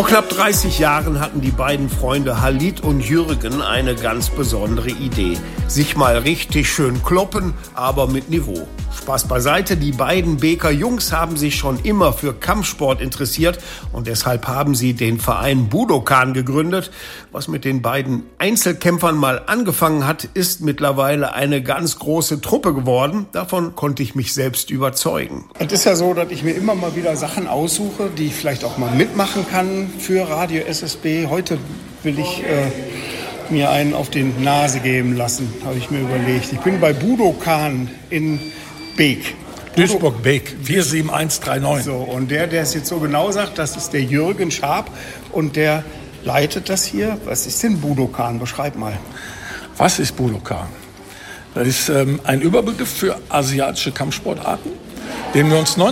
Vor knapp 30 Jahren hatten die beiden Freunde Halit und Jürgen eine ganz besondere Idee. Sich mal richtig schön kloppen, aber mit Niveau. Spaß beiseite, die beiden Beker Jungs haben sich schon immer für Kampfsport interessiert und deshalb haben sie den Verein Budokan gegründet. Was mit den beiden Einzelkämpfern mal angefangen hat, ist mittlerweile eine ganz große Truppe geworden. Davon konnte ich mich selbst überzeugen. Es ist ja so, dass ich mir immer mal wieder Sachen aussuche, die ich vielleicht auch mal mitmachen kann für Radio SSB. Heute will ich mir einen auf die Nase geben lassen, habe ich mir überlegt. Ich bin bei Budokan in Beek. Duisburg-Beek, 47139. So, und der es jetzt so genau sagt, das ist der Jürgen Schaap und der leitet das hier. Was ist denn Budokan? Beschreib mal. Was ist Budokan? Das ist ein Überbegriff für asiatische Kampfsportarten, den wir uns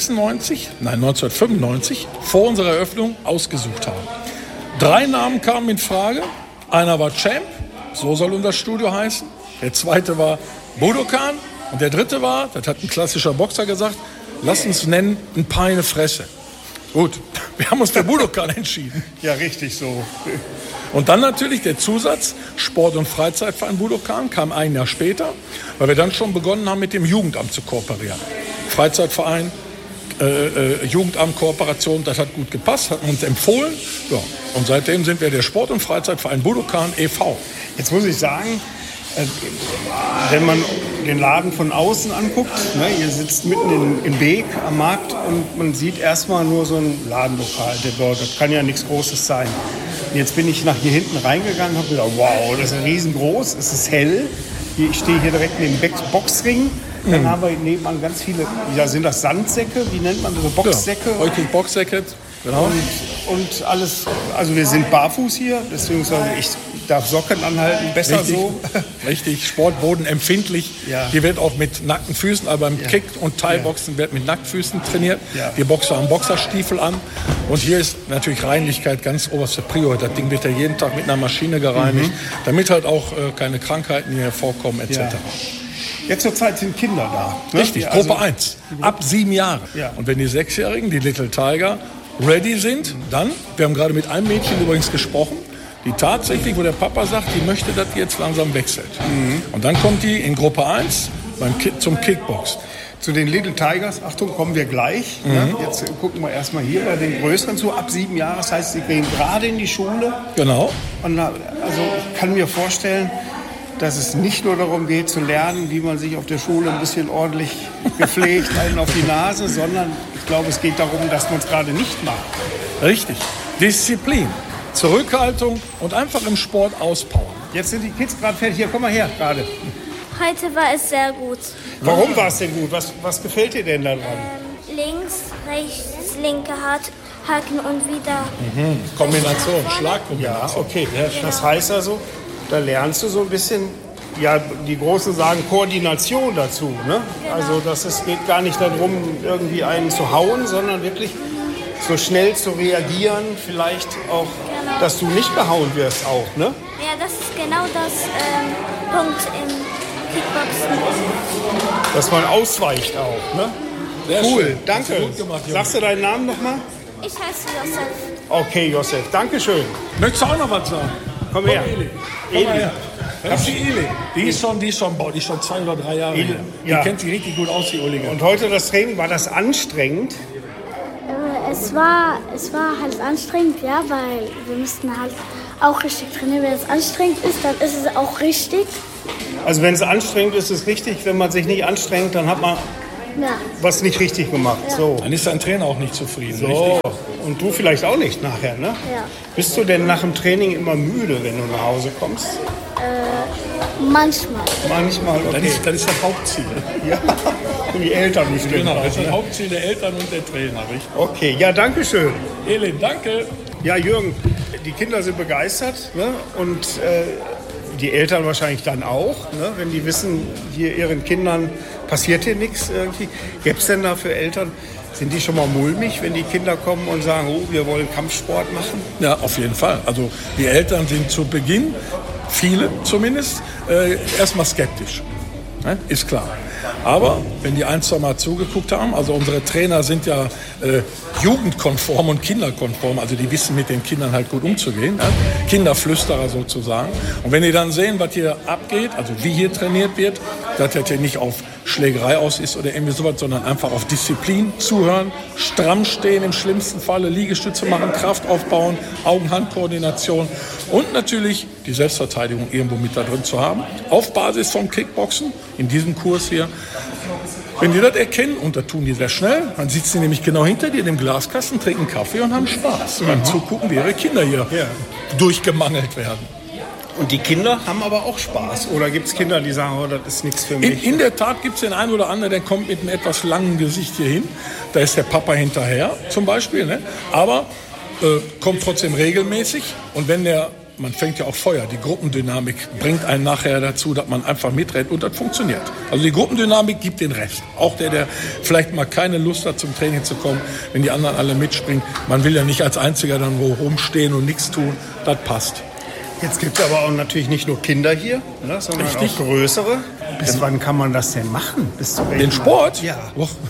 1995 vor unserer Eröffnung ausgesucht haben. 3 Namen kamen in Frage. Einer war Champ, so soll unser Studio heißen. Der zweite war Budokan. Und der dritte war, das hat ein klassischer Boxer gesagt, lass uns nennen, ein Paar in die Fresse. Gut, wir haben uns für Budokan entschieden. Ja, richtig so. Und dann natürlich der Zusatz, Sport- und Freizeitverein Budokan kam ein Jahr später, weil wir dann schon begonnen haben, mit dem Jugendamt zu kooperieren. Freizeitverein, Jugendamt-Kooperation, das hat gut gepasst, hat uns empfohlen. Ja, und seitdem sind wir der Sport- und Freizeitverein Budokan e.V. Jetzt muss ich sagen, wenn man den Laden von außen anguckt, ne, ihr sitzt mitten in Beek am Markt und man sieht erstmal nur so ein Ladenlokal. Das kann ja nichts Großes sein. Und jetzt bin ich nach hier hinten reingegangen und habe gedacht, wow, das ist riesengroß, es ist hell. Ich stehe hier direkt neben dem Boxring. Dann haben wir nebenan ganz viele, ja, sind das Sandsäcke? Wie nennt man das? Boxsäcke? Ja, heute Boxsäcke, genau. Und alles, also wir sind barfuß hier, deswegen sage ich, darf Socken anhalten, besser richtig, so. Richtig, Sportboden empfindlich. Ja. Hier wird auch mit nackten Füßen, aber beim Kick- und Thai-Boxen wird mit Nacktfüßen trainiert. Ja. Die Boxer haben Boxerstiefel an. Und hier ist natürlich Reinlichkeit ganz oberste Prio. Das Ding wird ja jeden Tag mit einer Maschine gereinigt, damit halt auch keine Krankheiten hier vorkommen etc. Ja. Jetzt zur Zeit sind Kinder da. Ne? Richtig, Gruppe 1, ab 7 Jahre. Ja. Und wenn die 6-Jährigen, die Little Tiger, ready sind, dann, wir haben gerade mit einem Mädchen übrigens gesprochen, die tatsächlich, wo der Papa sagt, die möchte, dass die jetzt langsam wechselt. Und dann kommt die in Gruppe 1 zum Kickboxen. Zu den Little Tigers, Achtung, kommen wir gleich. Ne? Jetzt gucken wir erstmal hier bei den Größeren zu, ab 7 Jahren. Das heißt, sie gehen gerade in die Schule. Genau. Und also ich kann mir vorstellen, dass es nicht nur darum geht, zu lernen, wie man sich auf der Schule ein bisschen ordentlich gepflegt, einen auf die Nase, sondern ich glaube, es geht darum, dass man es gerade nicht macht. Richtig. Disziplin, Zurückhaltung und einfach im Sport auspowern. Jetzt sind die Kids gerade fertig. Hier, komm mal her gerade. Heute war es sehr gut. Warum war es denn gut? Was gefällt dir denn daran? Links, rechts, linke Haken und wieder. Kombination, Schlagkombination. Ja, okay. Das heißt also, da lernst du so ein bisschen, ja, die Großen sagen Koordination dazu. Ne? Genau. Also es geht gar nicht darum, irgendwie einen zu hauen, sondern wirklich so schnell zu reagieren, vielleicht auch, dass du nicht gehauen wirst auch. Ne? Ja, das ist genau das Punkt im Kickboxen. Dass man ausweicht auch. Ne? Sehr cool, schön. danke. Gut gemacht, Sagst du deinen Namen nochmal? Ich heiße Josef. Okay, Josef, danke schön. Möchtest du auch noch was sagen? Komm her. Komm mal her. Das ist die Eli. Die ist schon 2 oder 3 Jahre alt. Die kennt sich richtig gut aus, die Olige. Und heute das Training, war das anstrengend? Es war halt anstrengend, ja, weil wir müssten halt auch richtig trainieren. Wenn es anstrengend ist, dann ist es auch richtig. Also wenn es anstrengend ist, ist es richtig. Wenn man sich nicht anstrengt, dann hat man was nicht richtig gemacht. Ja. So. Dann ist dein Trainer auch nicht zufrieden. So. Richtig? Und du vielleicht auch nicht nachher, ne? Ja. Bist du denn nach dem Training immer müde, wenn du nach Hause kommst? Manchmal. Manchmal, okay. Das ist das Hauptziel. Ja, die Eltern bestimmt. Genau, auch, das ist das ne? Hauptziel der Eltern und der Trainer, richtig? Okay, ja, danke schön. Elin, danke. Ja, Jürgen, die Kinder sind begeistert, ne? Und die Eltern wahrscheinlich dann auch, ne? Wenn die wissen, hier ihren Kindern passiert hier nichts irgendwie. Gäbe es denn da für Eltern, sind die schon mal mulmig, wenn die Kinder kommen und sagen, oh, wir wollen Kampfsport machen? Ja, auf jeden Fall. Also die Eltern sind zu Beginn, viele zumindest, erstmal skeptisch. Ne? Ist klar. Aber wenn die 1-2 Mal zugeguckt haben, also unsere Trainer sind ja jugendkonform und kinderkonform, also die wissen mit den Kindern halt gut umzugehen, ja? Kinderflüsterer sozusagen. Und wenn die dann sehen, was hier abgeht, also wie hier trainiert wird, dass das hier nicht auf Schlägerei aus ist oder irgendwie sowas, sondern einfach auf Disziplin, zuhören, stramm stehen im schlimmsten Falle, Liegestütze machen, Kraft aufbauen, Augen-Hand-Koordination und natürlich die Selbstverteidigung irgendwo mit da drin zu haben, auf Basis vom Kickboxen, in diesem Kurs hier. Wenn die das erkennen, und das tun die sehr schnell, dann sitzen sie nämlich genau hinter dir in dem Glaskasten, trinken Kaffee und haben Spaß beim Zugucken, wie ihre Kinder hier durchgemangelt werden. Und die Kinder haben aber auch Spaß. Oder gibt es Kinder, die sagen, oh, das ist nichts für mich? In der Tat gibt es den einen oder anderen, der kommt mit einem etwas langen Gesicht hier hin. Da ist der Papa hinterher zum Beispiel. Ne? Aber kommt trotzdem regelmäßig. Und wenn man fängt ja auch Feuer, die Gruppendynamik bringt einen nachher dazu, dass man einfach mitrennt und das funktioniert. Also die Gruppendynamik gibt den Rest. Auch der vielleicht mal keine Lust hat, zum Training zu kommen, wenn die anderen alle mitspringen. Man will ja nicht als Einziger dann wo rumstehen und nichts tun. Das passt. Jetzt gibt es aber auch natürlich nicht nur Kinder hier, ne, sondern auch größere. Bis wann kann man das denn machen? Bis zu Den Sport? Ja.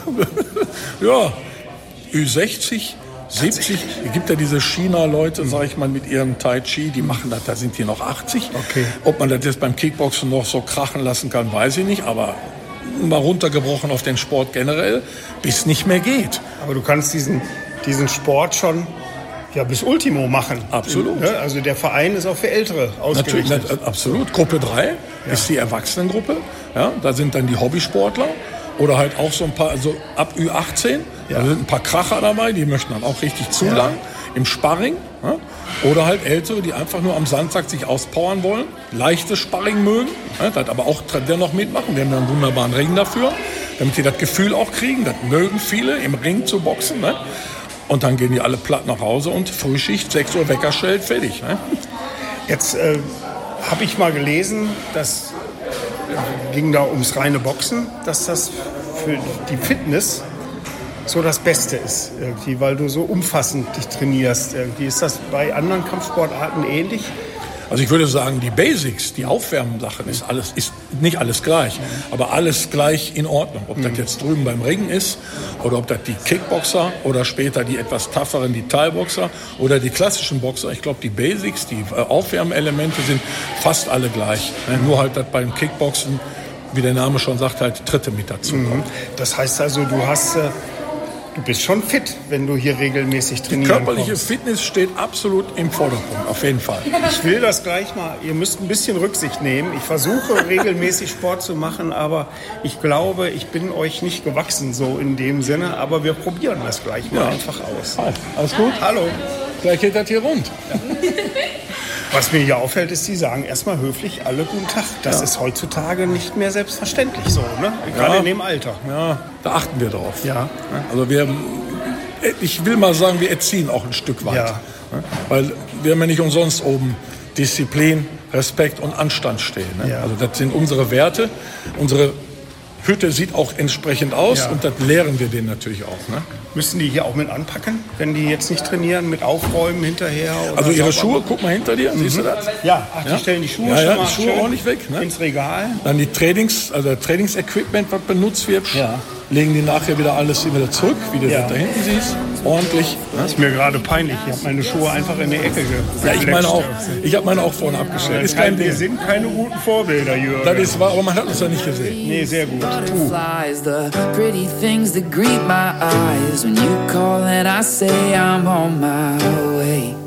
Ja, Ü60, 70. Es gibt ja diese China-Leute, sag ich mal, mit ihrem Tai Chi, die machen das, da sind die noch 80. Okay. Ob man das jetzt beim Kickboxen noch so krachen lassen kann, weiß ich nicht, aber mal runtergebrochen auf den Sport generell, bis nicht mehr geht. Aber du kannst diesen Sport schon bis Ultimo machen. Absolut. Also der Verein ist auch für Ältere ausgerichtet. Natürlich, absolut. Gruppe 3 ist die Erwachsenengruppe. Ja, da sind dann die Hobbysportler oder halt auch so ein paar, also ab Ü18. Da sind ein paar Kracher dabei, die möchten dann auch richtig zulangen im Sparring. Ja, oder halt Ältere, die einfach nur am Samstag sich auspowern wollen, leichtes Sparring mögen, das aber auch dennoch mitmachen. Wir haben ja einen wunderbaren Ring dafür, damit die das Gefühl auch kriegen, das mögen viele, im Ring zu boxen. Ne? Und dann gehen die alle platt nach Hause und Frühschicht, 6 Uhr Wecker stellt, fertig. Ne? Jetzt habe ich mal gelesen, das ging da ums reine Boxen, dass das für die Fitness so das Beste ist, irgendwie, weil du so umfassend dich trainierst. Irgendwie. Ist das bei anderen Kampfsportarten ähnlich? Also ich würde sagen, die Basics, die Aufwärmsachen, ist nicht alles gleich, aber alles gleich in Ordnung. Ob das jetzt drüben beim Ringen ist oder ob das die Kickboxer oder später die etwas tougheren, die Thai-Boxer oder die klassischen Boxer. Ich glaube, die Basics, die Aufwärmelemente sind fast alle gleich. Nur halt, dass beim Kickboxen, wie der Name schon sagt, halt Tritte mit dazu kommen. Das heißt also, du bist schon fit, wenn du hier regelmäßig trainieren kommst. Körperliche Fitness steht absolut im Vordergrund, auf jeden Fall. Ich will das gleich mal, ihr müsst ein bisschen Rücksicht nehmen. Ich versuche regelmäßig Sport zu machen, aber ich glaube, ich bin euch nicht gewachsen so in dem Sinne. Aber wir probieren das gleich mal einfach aus. Hi. Alles gut? Hallo. Gleich geht das hier rund. Ja. Was mir hier auffällt, ist, die sagen erstmal höflich alle guten Tag. Das ist heutzutage nicht mehr selbstverständlich so, ne? Gerade in dem Alter. Ja, da achten wir drauf. Ja. Also ich will mal sagen, wir erziehen auch ein Stück weit. Ja. Weil wir haben ja nicht umsonst oben Disziplin, Respekt und Anstand stehen. Ne? Ja. Also das sind unsere Werte. Unsere Hütte sieht auch entsprechend aus und das lehren wir denen natürlich auch. Ne? Müssen die hier auch mit anpacken, wenn die jetzt nicht trainieren, mit aufräumen hinterher? Oder also ihre Schuhe, guck mal hinter dir, siehst du das? Ja, die stellen die Schuhe schon mal die Schuhe ordentlich weg. Ne? Ins Regal. Dann die Trainingsequipment, was benutzt wird, legen die nachher wieder alles wieder zurück, wie du das da hinten siehst, ordentlich. Ne? Das ist mir gerade peinlich, ich habe meine Schuhe einfach in die Ecke ich meine auch. Ich habe meine auch vorne abgestellt. Ist kein Ding. Wir sind keine guten Vorbilder, Jürgen. Das ist wahr, aber man hat uns ja nicht gesehen. Nee, sehr gut. Butterflies, the pretty things that greet my eyes when you call and I say I'm on my way.